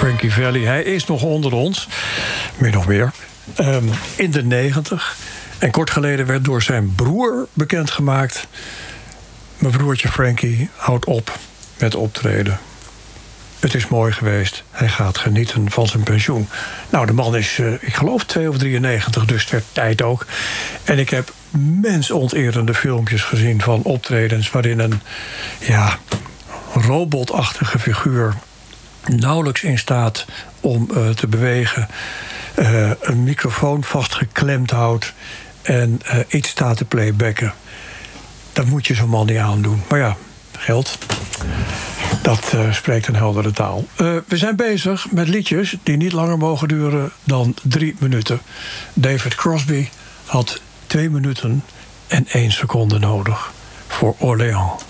Frankie Valli. Hij is nog onder ons, min of meer, in de 90. En kort geleden werd door zijn broer bekendgemaakt: mijn broertje Frankie houdt op met optreden. Het is mooi geweest. Hij gaat genieten van zijn pensioen. Nou, de man is, ik geloof, 2 of 93, dus ter tijd ook. En ik heb mensonterende filmpjes gezien van optredens waarin een robotachtige figuur nauwelijks in staat om te bewegen, een microfoon vastgeklemd houdt en iets staat te playbacken. Dat moet je zo'n man niet aandoen. Maar ja, geld. Dat spreekt een heldere taal. We zijn bezig met liedjes die niet langer mogen duren dan 3 minuten. David Crosby had 2 minuten en 1 seconde nodig voor Orléans.